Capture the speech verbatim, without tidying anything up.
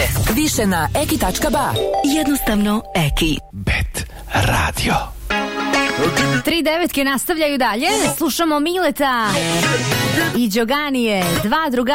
Više na eki tačka ba. Jednostavno Eki. Bet radio. Tri devetke nastavljaju dalje. Slušamo Mileta i Đoganije, dva druga